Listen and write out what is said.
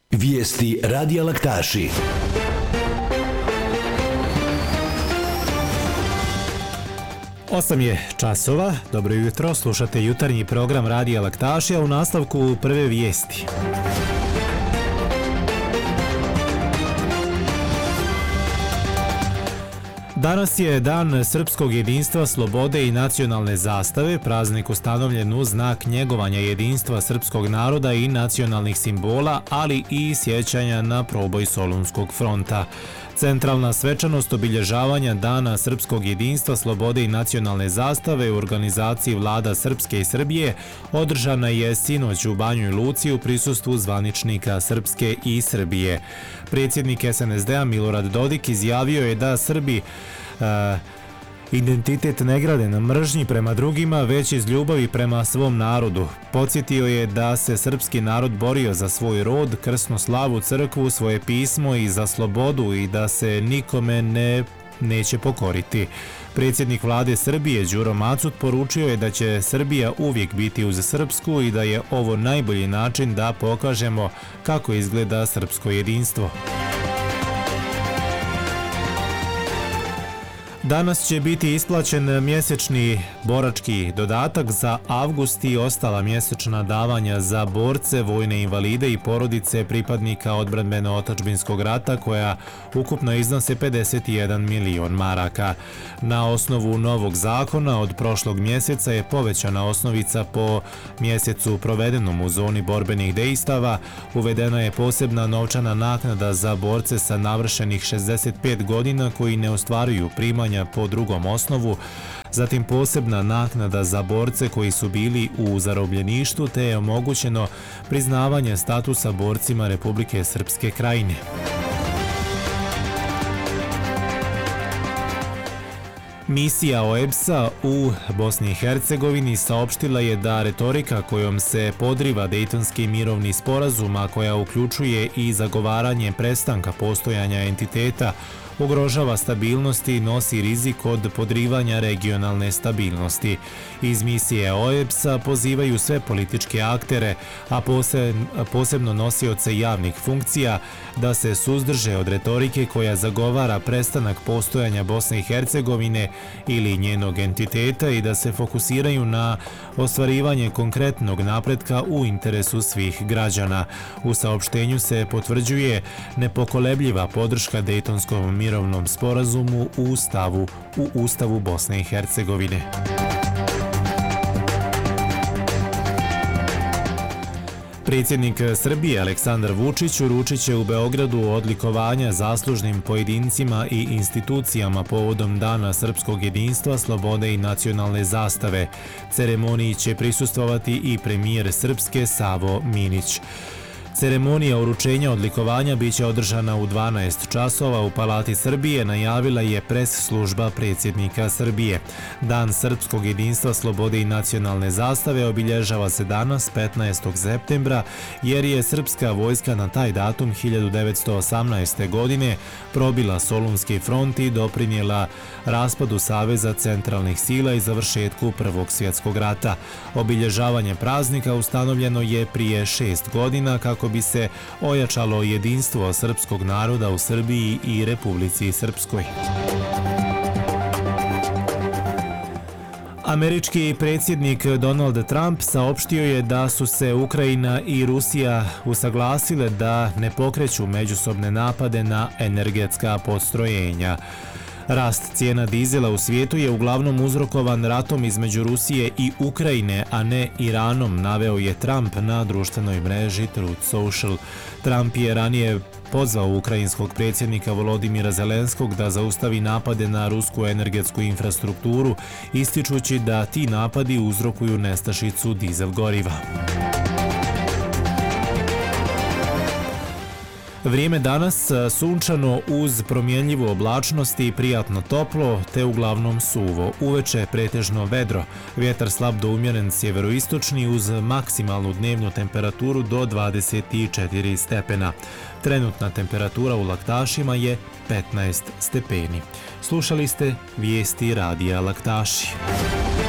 Vijesti Radija Laktaši. Osam je časova. Dobro jutro, slušate jutarnji program Radija Laktaši, a u nastavku prve vijesti. Danas je Dan srpskog jedinstva, slobode i nacionalne zastave, praznik ustanovljen u znak njegovanja jedinstva srpskog naroda i nacionalnih simbola, ali i sjećanja na proboj Solunskog fronta. Centralna svečanost obilježavanja Dana srpskog jedinstva, slobode i nacionalne zastave u organizaciji vlada Srpske i Srbije održana je sinoć u Banjoj Luci u prisustvu zvaničnika Srpske i Srbije. Predsjednik SNSD-a Milorad Dodik izjavio je da Srbi identitet ne grade na mržnji prema drugima, već iz ljubavi prema svom narodu. Podsjetio je da se srpski narod borio za svoj rod, krsnu slavu, crkvu, svoje pismo i za slobodu i da se nikome neće pokoriti. Predsjednik vlade Srbije Đuro Macut poručio je da će Srbija uvijek biti uz srpsku i da je ovo najbolji način da pokažemo kako izgleda srpsko jedinstvo. Danas će biti isplaćen mjesečni borački dodatak za avgust i ostala mjesečna davanja za borce, vojne invalide i porodice pripadnika odbrambeno-otadžbinskog rata koja ukupno iznose 51 milion maraka. Na osnovu novog zakona od prošlog mjeseca je povećana osnovica po mjesecu provedenom u zoni borbenih dejstava, uvedena je posebna novčana naknada za borce sa navršenih 65 godina koji ne ostvaruju primanja po drugom osnovu, zatim posebna naknada za borce koji su bili u zarobljeništvu te je omogućeno priznavanje statusa borcima Republike Srpske Krajine. Misija OEBS-a u Bosni i Hercegovini saopštila je da retorika kojom se podriva Dejtonski mirovni sporazum, a koja uključuje i zagovaranje prestanka postojanja entiteta, ugrožava stabilnost i nosi rizik od podrivanja regionalne stabilnosti. Iz misije OEBS-a pozivaju sve političke aktere, a posebno nosioce javnih funkcija, da se suzdrže od retorike koja zagovara prestanak postojanja Bosne i Hercegovine ili njenog entiteta i da se fokusiraju na ostvarivanje konkretnog napretka u interesu svih građana. U saopštenju se potvrđuje nepokolebljiva podrška Dejtonskom mirovnom sporazumu u Ustavu Bosne i Hercegovine. Predsjednik Srbije Aleksandar Vučić uručit će u Beogradu odlikovanja zaslužnim pojedincima i institucijama povodom Dana srpskog jedinstva, slobode i nacionalne zastave. Ceremoniji će prisustvovati i premijer Srpske Savo Minić. Ceremonija uručenja odlikovanja biće održana u 12 časova u Palati Srbije, najavila je pres služba predsjednika Srbije. Dan srpskog jedinstva, slobode i nacionalne zastave obilježava se danas 15. septembra jer je srpska vojska na taj datum 1918. godine probila Solunski front i doprinijela raspadu Saveza centralnih sila i završetku Prvog svjetskog rata. Obilježavanje praznika ustanovljeno je prije 6 godina kako bi se ojačalo jedinstvo srpskog naroda u Srbiji i Republici Srpskoj. Američki predsjednik Donald Trump saopštio je da su se Ukrajina i Rusija usaglasile da ne pokreću međusobne napade na energetska postrojenja. Rast cijena dizela u svijetu je uglavnom uzrokovan ratom između Rusije i Ukrajine, a ne Iranom, naveo je Trump na društvenoj mreži Truth Social. Trump je ranije pozvao ukrajinskog predsjednika Volodimira Zelenskog da zaustavi napade na rusku energetsku infrastrukturu, ističući da ti napadi uzrokuju nestašicu dizel goriva. Vrijeme danas sunčano uz promjenljivu oblačnost i prijatno toplo, te uglavnom suvo. Uveče pretežno vedro, vjetar slab do umjeren sjeveroistočni uz maksimalnu dnevnu temperaturu do 24 stepena. Trenutna temperatura u Laktašima je 15 stepeni. Slušali ste vijesti Radija Laktaši.